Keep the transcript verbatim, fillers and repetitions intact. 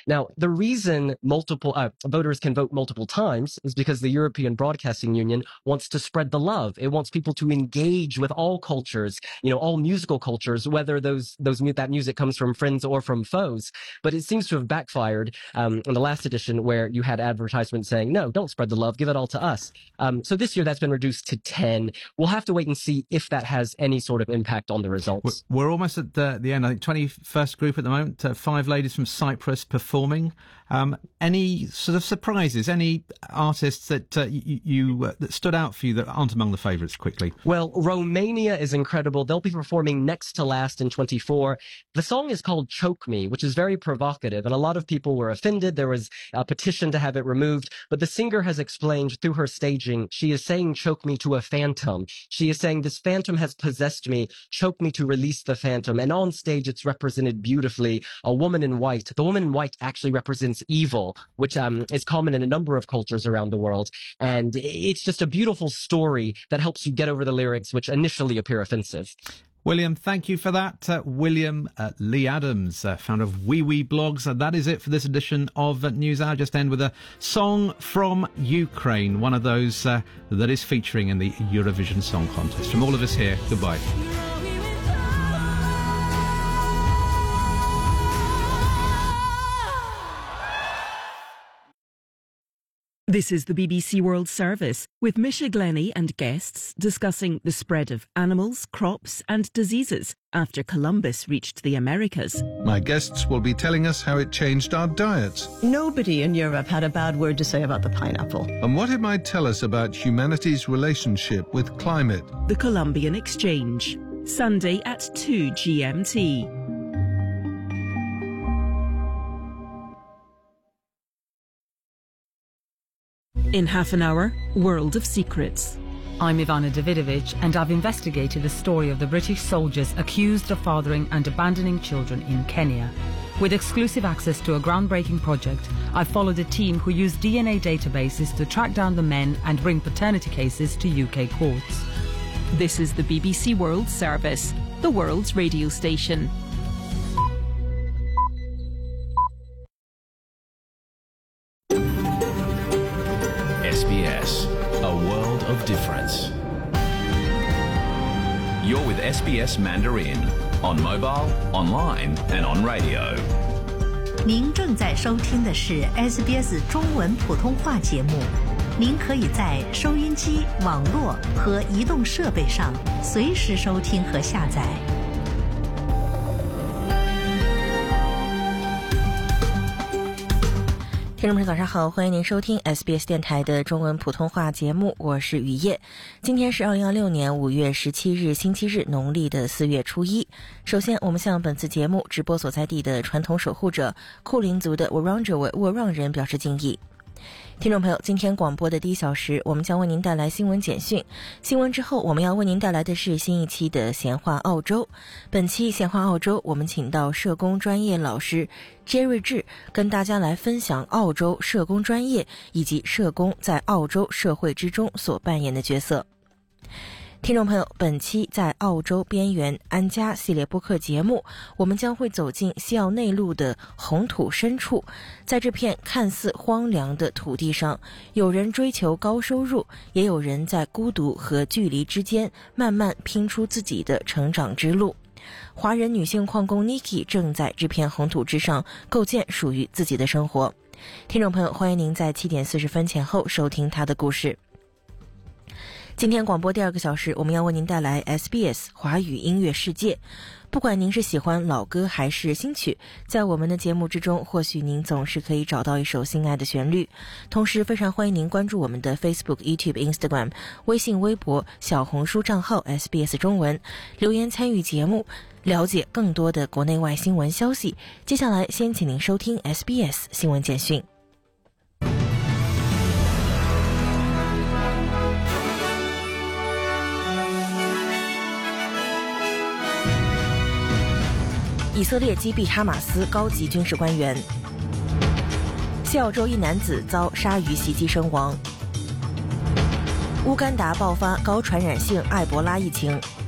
Now, the reason multiple uh, voters can vote multiple times is because the European Broadcasting Union wants to spread the love. It wants people to engage with all cultures, you know, all musical cultures, whether those those that music comes from friends or from foes. But it seems to have backfired um, in the last edition, where you had advertisements saying, no, don't spread the love, give it all to us. Um, so this year that's been reduced to ten. We'll have to wait and see if that has any sort of impact on the results. We're almost at the, the end. I think twenty-first group at the moment, uh, five ladies from Cyprus performing. Um, any sort of surprises, any artists that uh, you, you uh, that stood out for you that aren't among the favourites quickly? Well, Romania is incredible. They'll be performing next to last in twenty-four. The song is called Choke Me, which is very provocative, and a lot of people were offended. There was a petition to have it removed, but the singer has explained through her staging, she is saying choke me to a phantom. She is saying this phantom has possessed me, choke me to release the phantom. And on stage, it's represented beautifully. A woman in white. The woman in white actually represents evil, which um, is common in a number of cultures around the world. And it's just a beautiful story that helps you get over the lyrics, which initially appear offensive. William, thank you for that. Uh, William uh, Lee Adams, uh, founder of Wee Wee Blogs. And that is it for this edition of uh, NewsHour. Just end with a song from Ukraine, one of those uh, that is featuring in the Eurovision Song Contest. From all of us here, goodbye. This is the B B C World Service, with Misha Glenny and guests discussing the spread of animals, crops and diseases after Columbus reached the Americas. My guests will be telling us how it changed our diets. Nobody in Europe had a bad word to say about the pineapple. And what it might tell us about humanity's relationship with climate. The Columbian Exchange, Sunday at two G M T. In half an hour, World of Secrets. I'm Ivana Davidovich, and I've investigated the story of the British soldiers accused of fathering and abandoning children in Kenya. With exclusive access to a groundbreaking project, I've followed a team who used D N A databases to track down the men and bring paternity cases to U K courts. This is the B B C World Service, the world's radio station. S B S, a world of difference. You're with S B S Mandarin on mobile, online and on radio. 您正在收听的是 S B S 中文普通话节目。您可以在收音机、网络和移动设备上随时收听和下载。 听众朋友早上好，欢迎您收听 S B S 电台的中文普通话节目，我是雨夜。今天是二零二六年五月十七日星期日，农历的四月初一。首先我们向本次节目直播所在地的传统守护者库林族的 Wurundjeri 沃让人表示敬意。听众朋友，今天广播的第一小时我们将为您带来新闻简讯，新闻之后我们要为您带来的是新一期的闲话澳洲。本期闲话澳洲我们请到社工专业老师 Jerry 智跟大家来分享澳洲社工专业以及社工在澳洲社会之中所扮演的角色。听众朋友，本期在澳洲边缘安家系列播客节目，我们将会走进西澳内陆的红土深处，在这片看似荒凉的土地上，有人追求高收入，也有人在孤独和距离之间慢慢拼出自己的成长之路。华人女性矿工 Niki 正在这片红土之上构建属于自己的生活。听众朋友，欢迎您在七点四十分前后收听她的故事。今天广播第二个小时，我们要为您带来 S B S 华语音乐世界。不管您是喜欢老歌还是新曲，在我们的节目之中，或许您总是可以找到一首心爱的旋律。同时非常欢迎您关注我们的 Facebook、YouTube、Instagram、微信、微博、小红书账号 S B S 中文，留言参与节目，了解更多的国内外新闻消息。接下来先请您收听 S B S 新闻简讯。以色列击毙哈马斯高级军事官员。西澳洲一男子遭鲨鱼袭击身亡。乌干达爆发高传染性埃博拉疫情。